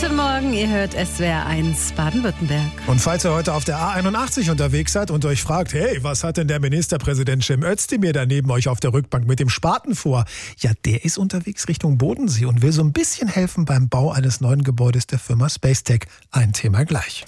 Guten Morgen, ihr hört SWR1 Baden-Württemberg. Und falls ihr heute auf der A81 unterwegs seid und euch fragt, hey, was hat denn der Ministerpräsident Cem Özdemir da neben euch auf der Rückbank mit dem Spaten vor? Ja, der ist unterwegs Richtung Bodensee und will so ein bisschen helfen beim Bau eines neuen Gebäudes der Firma Spacetech. Ein Thema gleich.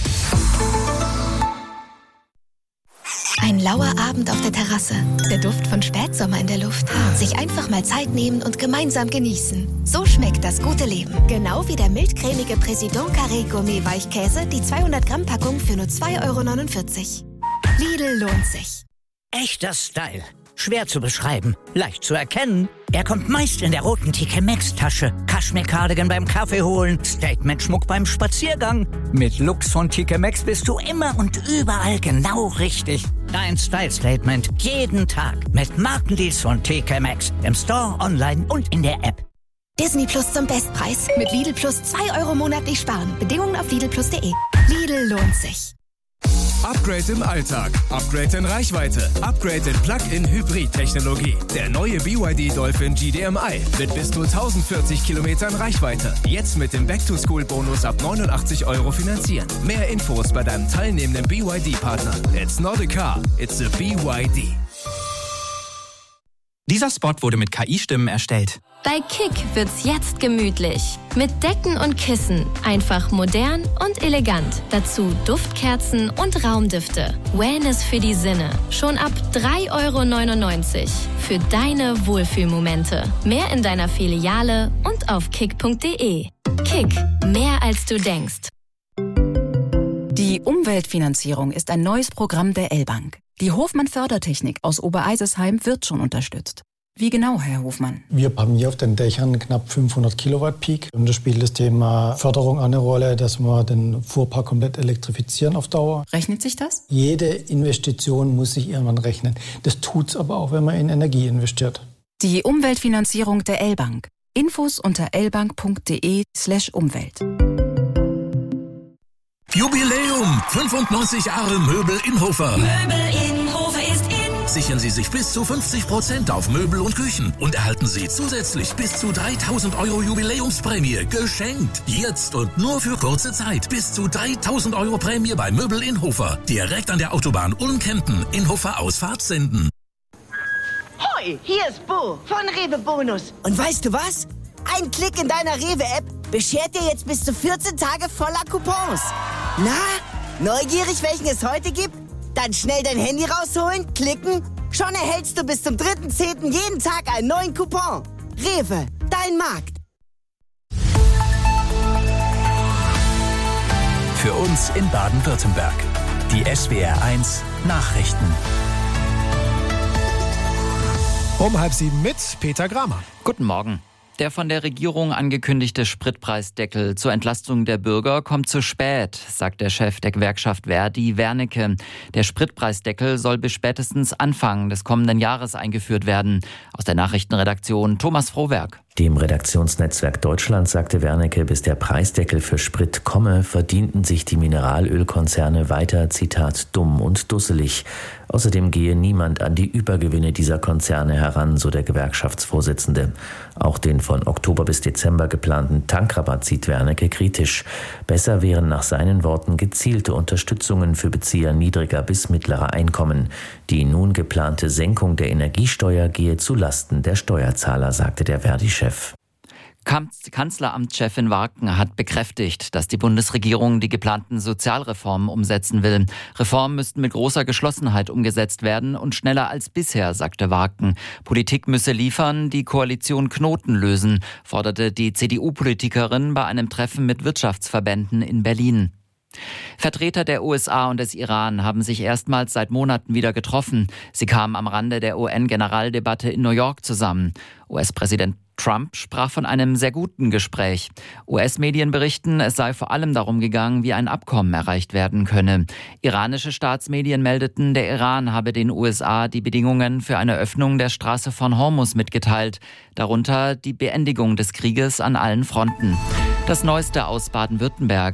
Ein lauer Abend auf der Terrasse, der Duft von Spätsommer in der Luft. Sich einfach mal Zeit nehmen und gemeinsam genießen. So schmeckt das gute Leben. Genau wie der mildcremige Président Carré Gourmet Weichkäse, die 200 Gramm Packung für nur 2,49 €. Lidl lohnt sich. Echter Style. Schwer zu beschreiben, leicht zu erkennen. Er kommt meist in der roten TK Maxx Tasche. Kaschmir-Cardigan beim Kaffee holen, Statement-Schmuck beim Spaziergang. Mit Looks von TK Maxx bist du immer und überall genau richtig. Dein Style-Statement jeden Tag mit Markendeals von TK Maxx. Im Store, online und in der App. Disney Plus zum Bestpreis. Mit Lidl Plus 2 € monatlich sparen. Bedingungen auf lidlplus.de. Lidl lohnt sich. Upgrade im Alltag, Upgrade in Reichweite, Upgrade in Plug-in-Hybrid-Technologie. Der neue BYD Dolphin GDMI mit bis zu 1040 Kilometern Reichweite. Jetzt mit dem Back-to-School-Bonus ab 89 € finanzieren. Mehr Infos bei deinem teilnehmenden BYD-Partner. It's not a car, it's a BYD. Dieser Spot wurde mit KI-Stimmen erstellt. Bei Kick wird's jetzt gemütlich. Mit Decken und Kissen. Einfach modern und elegant. Dazu Duftkerzen und Raumdüfte. Wellness für die Sinne. Schon ab 3,99 € für deine Wohlfühlmomente. Mehr in deiner Filiale und auf kick.de. Kick. Mehr als du denkst. Die Umweltfinanzierung ist ein neues Programm der L-Bank. Die Hofmann-Fördertechnik aus Obereisesheim wird schon unterstützt. Wie genau, Herr Hofmann? Wir haben hier auf den Dächern knapp 500 Kilowatt Peak. Und da spielt das Thema Förderung eine Rolle, dass wir den Fuhrpark komplett elektrifizieren auf Dauer. Rechnet sich das? Jede Investition muss sich irgendwann rechnen. Das tut's aber auch, wenn man in Energie investiert. Die Umweltfinanzierung der L-Bank. Infos unter lbank.de/Umwelt. Jubiläum! 95 Jahre Möbel Inhofer. Möbel Inhofer ist in. Sichern Sie sich bis zu 50% auf Möbel und Küchen und erhalten Sie zusätzlich bis zu 3.000 € Jubiläumsprämie geschenkt. Jetzt und nur für kurze Zeit. Bis zu 3.000 € Prämie bei Möbel Inhofer. Direkt an der Autobahn Ulm-Kempten. Inhofer Ausfahrt senden. Hoi, hier ist Bo von Rewe Bonus. Und weißt du was? Ein Klick in deiner Rewe-App beschert dir jetzt bis zu 14 Tage voller Coupons. Na, neugierig, welchen es heute gibt? Dann schnell dein Handy rausholen, klicken. Schon erhältst du bis zum 3.10. jeden Tag einen neuen Coupon. Rewe, dein Markt. Für uns in Baden-Württemberg. Die SWR1 Nachrichten. Um 6:30 mit Peter Gramer. Guten Morgen. Der von der Regierung angekündigte Spritpreisdeckel zur Entlastung der Bürger kommt zu spät, sagt der Chef der Gewerkschaft Verdi, Wernicke. Der Spritpreisdeckel soll bis spätestens Anfang des kommenden Jahres eingeführt werden. Aus der Nachrichtenredaktion Thomas Frohwerk. Dem Redaktionsnetzwerk Deutschland sagte Wernicke, bis der Preisdeckel für Sprit komme, verdienten sich die Mineralölkonzerne weiter, Zitat, dumm und dusselig. Außerdem gehe niemand an die Übergewinne dieser Konzerne heran, so der Gewerkschaftsvorsitzende. Auch den von Oktober bis Dezember geplanten Tankrabatt sieht Wernicke kritisch. Besser wären nach seinen Worten gezielte Unterstützungen für Bezieher niedriger bis mittlerer Einkommen. Die nun geplante Senkung der Energiesteuer gehe zu Lasten der Steuerzahler, sagte der Verdi-Chef. Kanzleramtschefin Warken hat bekräftigt, dass die Bundesregierung die geplanten Sozialreformen umsetzen will. Reformen müssten mit großer Geschlossenheit umgesetzt werden und schneller als bisher, sagte Warken. Politik müsse liefern, die Koalition Knoten lösen, forderte die CDU-Politikerin bei einem Treffen mit Wirtschaftsverbänden in Berlin. Vertreter der USA und des Iran haben sich erstmals seit Monaten wieder getroffen. Sie kamen am Rande der UN-Generaldebatte in New York zusammen. US-Präsident Trump sprach von einem sehr guten Gespräch. US-Medien berichten, es sei vor allem darum gegangen, wie ein Abkommen erreicht werden könne. Iranische Staatsmedien meldeten, der Iran habe den USA die Bedingungen für eine Öffnung der Straße von Hormuz mitgeteilt, darunter die Beendigung des Krieges an allen Fronten. Das Neueste aus Baden-Württemberg.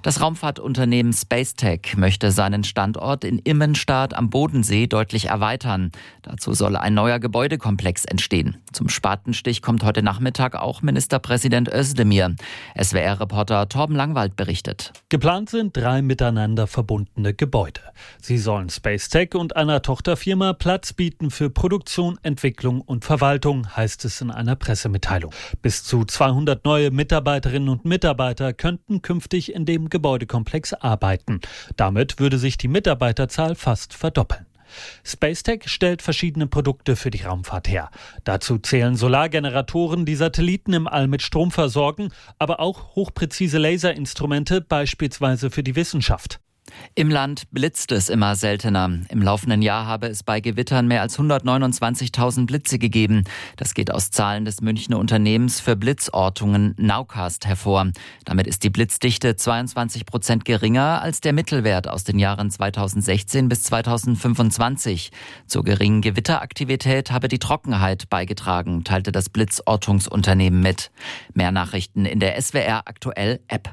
Das Raumfahrtunternehmen Spacetech möchte seinen Standort in Immenstaad am Bodensee deutlich erweitern. Dazu soll ein neuer Gebäudekomplex entstehen. Zum Spatenstich kommt heute Nachmittag auch Ministerpräsident Özdemir. SWR-Reporter Torben Langwald berichtet. Geplant sind 3 miteinander verbundene Gebäude. Sie sollen Spacetech und einer Tochterfirma Platz bieten für Produktion, Entwicklung und Verwaltung, heißt es in einer Pressemitteilung. Bis zu 200 neue Mitarbeiterinnen und Mitarbeiter könnten künftig in dem Gebäudekomplex arbeiten. Damit würde sich die Mitarbeiterzahl fast verdoppeln. Spacetech stellt verschiedene Produkte für die Raumfahrt her. Dazu zählen Solargeneratoren, die Satelliten im All mit Strom versorgen, aber auch hochpräzise Laserinstrumente, beispielsweise für die Wissenschaft. Im Land blitzt es immer seltener. Im laufenden Jahr habe es bei Gewittern mehr als 129.000 Blitze gegeben. Das geht aus Zahlen des Münchner Unternehmens für Blitzortungen Nowcast hervor. Damit ist die Blitzdichte 22% geringer als der Mittelwert aus den Jahren 2016 bis 2025. Zur geringen Gewitteraktivität habe die Trockenheit beigetragen, teilte das Blitzortungsunternehmen mit. Mehr Nachrichten in der SWR Aktuell App.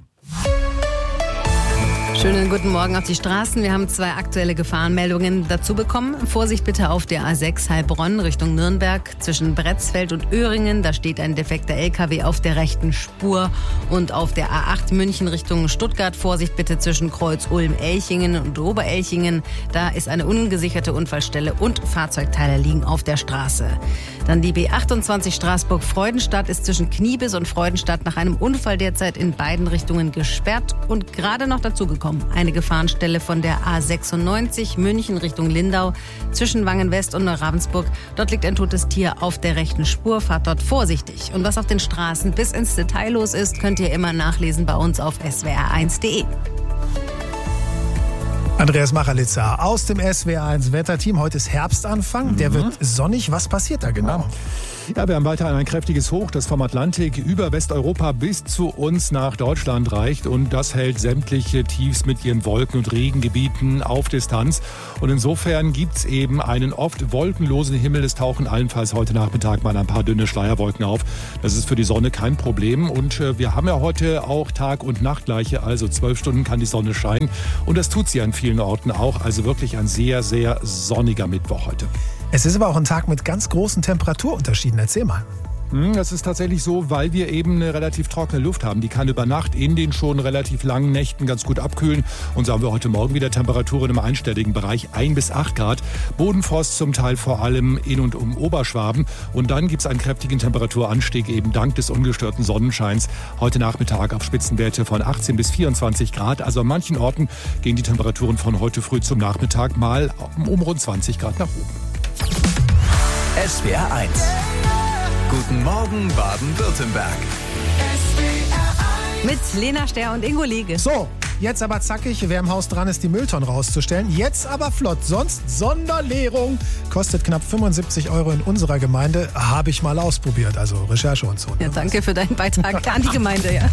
Schönen guten Morgen auf die Straßen. Wir haben 2 aktuelle Gefahrenmeldungen dazu bekommen. Vorsicht bitte auf der A6 Heilbronn Richtung Nürnberg zwischen Bretzfeld und Öhringen. Da steht ein defekter LKW auf der rechten Spur. Und auf der A8 München Richtung Stuttgart Vorsicht bitte zwischen Kreuz Ulm-Elchingen und Oberelchingen. Da ist eine ungesicherte Unfallstelle und Fahrzeugteile liegen auf der Straße. Dann die B28 Straßburg-Freudenstadt ist zwischen Kniebis und Freudenstadt nach einem Unfall derzeit in beiden Richtungen gesperrt und gerade noch dazugekommen. Eine Gefahrenstelle von der A96 München Richtung Lindau zwischen Wangen-West und Neuravensburg. Dort liegt ein totes Tier auf der rechten Spur. Fahrt dort vorsichtig. Und was auf den Straßen bis ins Detail los ist, könnt ihr immer nachlesen bei uns auf swr1.de. Andreas Machalitzer aus dem SWR1 Wetterteam. Heute ist Herbstanfang. Der wird sonnig. Was passiert da genau? Ja, wir haben weiter ein kräftiges Hoch, das vom Atlantik über Westeuropa bis zu uns nach Deutschland reicht. Und das hält sämtliche Tiefs mit ihren Wolken- und Regengebieten auf Distanz. Und insofern gibt es eben einen oft wolkenlosen Himmel. Es tauchen allenfalls heute Nachmittag mal ein paar dünne Schleierwolken auf. Das ist für die Sonne kein Problem. Und wir haben ja heute auch Tag- und Nachtgleiche. Also 12 Stunden kann die Sonne scheinen. Und das tut sie an vielen Orten auch. Also wirklich ein sehr, sehr sonniger Mittwoch heute. Es ist aber auch ein Tag mit ganz großen Temperaturunterschieden. Erzähl mal. Das ist tatsächlich so, weil wir eben eine relativ trockene Luft haben. Die kann über Nacht in den schon relativ langen Nächten ganz gut abkühlen. Und so haben wir heute Morgen wieder Temperaturen im einstelligen Bereich 1 bis 8 Grad. Bodenfrost zum Teil vor allem in und um Oberschwaben. Und dann gibt es einen kräftigen Temperaturanstieg eben dank des ungestörten Sonnenscheins. Heute Nachmittag auf Spitzenwerte von 18 bis 24 Grad. Also an manchen Orten gehen die Temperaturen von heute früh zum Nachmittag mal um rund 20 Grad nach oben. SWR 1. Guten Morgen Baden-Württemberg. Mit Lena Ster und Ingo Liege. So, jetzt aber zackig. Wer im Haus dran ist, die Mülltonnen rauszustellen. Jetzt aber flott. Sonst Sonderleerung. Kostet knapp 75 € in unserer Gemeinde. Habe ich mal ausprobiert. Also Recherche und so. Ja, danke für deinen Beitrag an die Gemeinde. Ja.